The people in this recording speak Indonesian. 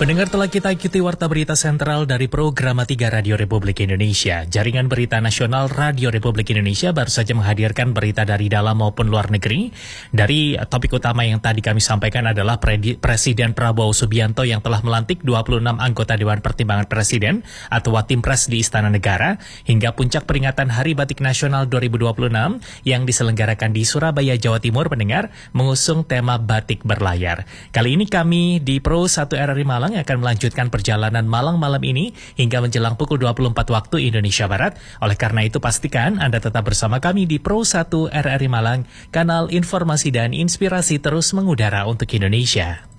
Pendengar, telah kita ikuti Warta Berita Sentral dari Program 3 Radio Republik Indonesia. Jaringan Berita Nasional Radio Republik Indonesia baru saja menghadirkan berita dari dalam maupun luar negeri. Dari topik utama yang tadi kami sampaikan adalah Presiden Prabowo Subianto yang telah melantik 26 anggota Dewan Pertimbangan Presiden atau Watimpres di Istana Negara, hingga puncak peringatan Hari Batik Nasional 2026 yang diselenggarakan di Surabaya, Jawa Timur, pendengar, mengusung tema Batik Berlayar. Kali ini kami di Pro 1 RRI Malang akan melanjutkan perjalanan Malang malam ini hingga menjelang pukul 24 waktu Indonesia Barat. Oleh karena itu, pastikan Anda tetap bersama kami di Pro 1 RRI Malang, kanal informasi dan inspirasi terus mengudara untuk Indonesia.